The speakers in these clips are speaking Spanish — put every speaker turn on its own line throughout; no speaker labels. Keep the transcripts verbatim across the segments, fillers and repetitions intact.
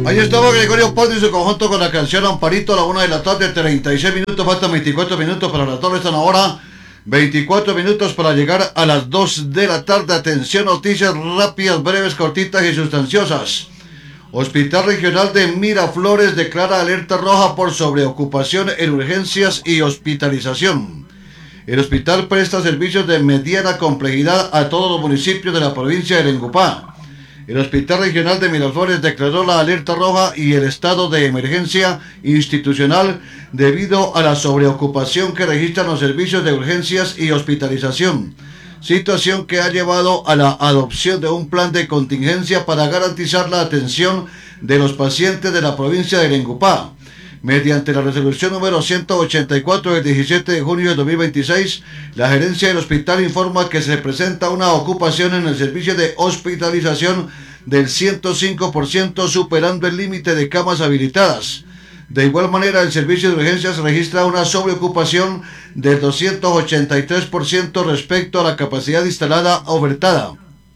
Ahí estaba Gregorio Paz y su conjunto con la canción Amparito a la una de la tarde, treinta y seis minutos, faltan veinticuatro minutos para la torre, están ahora veinticuatro minutos para llegar a las dos de la tarde. Atención, noticias rápidas, breves, cortitas y sustanciosas. Hospital Regional de Miraflores declara alerta roja por sobreocupación en urgencias y hospitalización. El hospital presta servicios de mediana complejidad a todos los municipios de la provincia de Valledupar. El Hospital Regional de Miraflores declaró la alerta roja y el estado de emergencia institucional debido a la sobreocupación que registran los servicios de urgencias y hospitalización, situación que ha llevado a la adopción de un plan de contingencia para garantizar la atención de los pacientes de la provincia de Valledupar. Mediante la resolución número ciento ochenta y cuatro del diecisiete de junio de dos mil veintiséis, la gerencia del hospital informa que se presenta una ocupación en el servicio de hospitalización del ciento cinco por ciento, superando el límite de camas habilitadas. De igual manera, el servicio de urgencias registra una sobreocupación del doscientos ochenta y tres por ciento respecto a la capacidad instalada ofertada.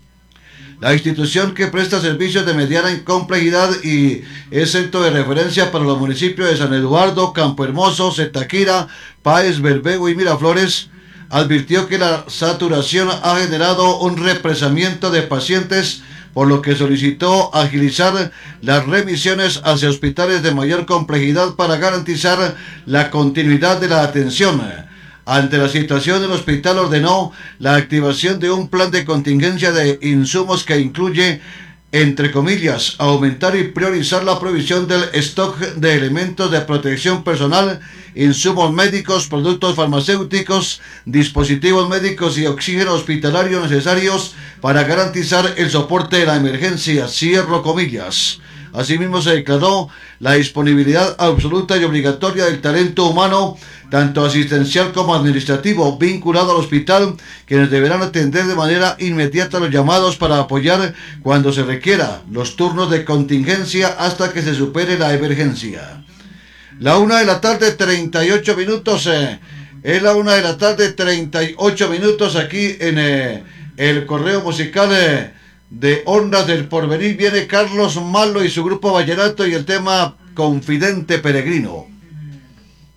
La institución, que presta servicios de mediana complejidad y es centro de referencia para los municipios de San Eduardo, Campo Hermoso, Zetaquira, Páez, Bermego y Miraflores, advirtió que la saturación ha generado un represamiento de pacientes, por lo que solicitó agilizar las remisiones hacia hospitales de mayor complejidad para garantizar la continuidad de la atención. Ante la situación, el hospital ordenó la activación de un plan de contingencia de insumos que incluye, entre comillas, aumentar y priorizar la provisión del stock de elementos de protección personal, insumos médicos, productos farmacéuticos, dispositivos médicos y oxígeno hospitalario necesarios para garantizar el soporte de la emergencia, cierro comillas. Asimismo, se declaró la disponibilidad absoluta y obligatoria del talento humano, tanto asistencial como administrativo, vinculado al hospital, quienes deberán atender de manera inmediata los llamados para apoyar cuando se requiera los turnos de contingencia hasta que se supere la emergencia. La una de la tarde, treinta y ocho minutos, eh, es la una de la tarde, treinta y ocho minutos aquí en eh, el correo musical eh, de Ondas del Porvenir. Viene Carlos Malo y su grupo Vallenato y el tema Confidente Peregrino.